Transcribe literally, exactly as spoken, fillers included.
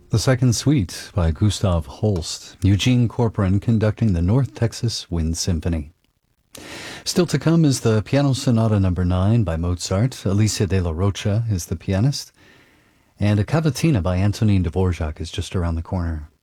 The Second Suite by Gustav Holst, Eugene Corporon conducting the North Texas Wind Symphony. Still to come is the Piano Sonata number nine by Mozart. Alicia de la Rocha is the pianist. And a cavatina by Antonin Dvorak is just around the corner.